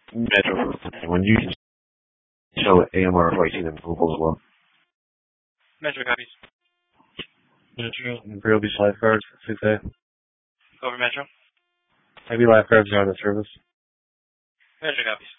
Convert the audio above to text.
Metro, when you show AMR writing and Google as well. Metro copies. Metro, Imperial Beach Lifeguards, 6A. Over Metro. Maybe lifeguards are on the service. Metro copies.